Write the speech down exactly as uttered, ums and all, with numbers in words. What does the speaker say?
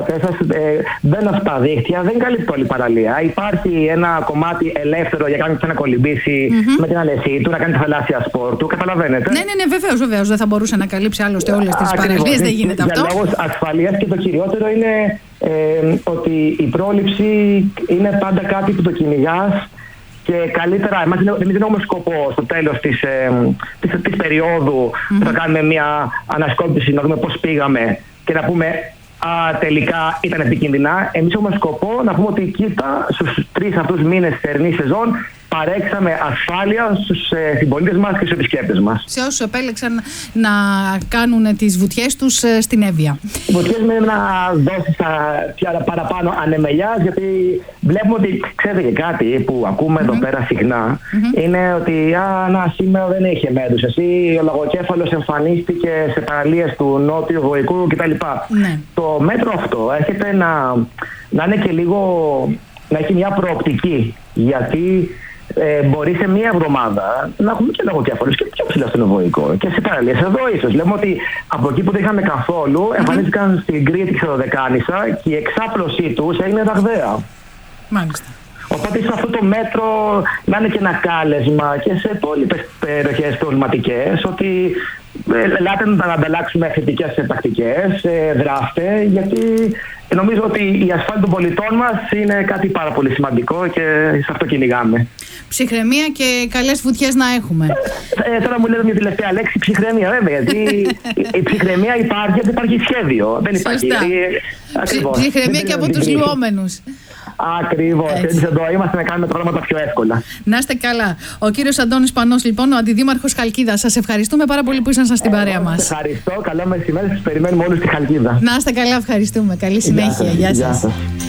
τηλεόρασές σας ε, μπαίνω στα δίκτυα, δεν καλύπτει όλη η παραλία. Υπάρχει ένα κομμάτι ελεύθερο για κάποιος να κολυμπήσει mm-hmm. με την αλεσί του, να κάνει τη θαλάσσια σπορ του. Καταλαβαίνετε. Ναι, ναι, ναι, βεβαίως, βεβαίως. Δεν θα μπορούσε να καλύψει άλλωστε όλες τις παραλίες. Δεν γίνεται για αυτό. Για λόγους ασφαλείας, και το κυριότερο είναι ε, ότι η πρόληψη είναι πάντα κάτι που το κυνηγάς. Και καλύτερα, εμάς δεν έχουμε σκοπό στο τέλος της, ε, της, της περίοδου mm-hmm. που θα κάνουμε μια ανασκόπηση, να δούμε πώς πήγαμε και να πούμε «Α, τελικά ήταν επικίνδυνα». Εμείς έχουμε σκοπό να πούμε ότι κοίτα, στους τρεις αυτούς μήνες της θερινής σεζόν παρέξαμε ασφάλεια στους ε, συμπολίτες μας και στους επισκέπτες μας. Σε όσους επέλεξαν να κάνουν τις βουτιές τους ε, στην Εύβοια. Οι βουτιές με να δώσεις πια παραπάνω ανεμελιάς, γιατί βλέπουμε ότι, ξέρετε και κάτι που ακούμε mm-hmm. εδώ πέρα συχνά, mm-hmm. είναι ότι α, να, σήμερα δεν είχε μέτρους. Εσύ ο λογοκέφαλος εμφανίστηκε σε παραλίες του Νότιου Βοϊκού κτλ. Mm-hmm. Το μέτρο αυτό έρχεται να, να είναι και λίγο, να έχει μια προοπτική, γιατί Ε, μπορεί σε μία εβδομάδα να έχουμε και λογοκέφαλους και πιο ψηλά στον Βοϊκό και σε παραλίες. Εδώ ίσως λέμε ότι από εκεί που δεν είχαμε καθόλου εμφανίστηκαν mm-hmm. στην Κρήτη και στη Δωδεκάνησα και η εξάπλωσή τους έγινε ραγδαία. Μάλιστα. Οπότε σε αυτό το μέτρο να είναι και ένα κάλεσμα και σε υπόλοιπες περιοχές προβληματικές ότι ελάτε να ανταλλάξουμε θετικές πρακτικές, δράστε, γιατί νομίζω ότι η ασφάλεια των πολιτών μας είναι κάτι πάρα πολύ σημαντικό και σε αυτό κυνηγάμε. Ψυχραιμία και καλές βουτιές να έχουμε. Ε, τώρα μου λέτε μια τελευταία λέξη, ψυχραιμία, βέβαια, γιατί η ψυχραιμία υπάρχει γιατί υπάρχει σχέδιο. Δεν υπάρχει. Γιατί, ακριβώς. Ψυχραιμία και από τους λουόμενους. Ακριβώς. Έτσι εδώ είμαστε να κάνουμε τα πράγματα πιο εύκολα. Να είστε καλά. Ο κύριος Αντώνης Πανός, λοιπόν, ο Αντιδήμαρχος Χαλκίδας. Σας ευχαριστούμε πάρα πολύ που ήσασταν στην παρέα μας. Σας ευχαριστώ. Καλό μεσημέρι. Σας περιμένουμε όλους στη Χαλκίδα. Να είστε καλά. Ευχαριστούμε. Καλή συνέχεια. Γεια σας. Γεια σας.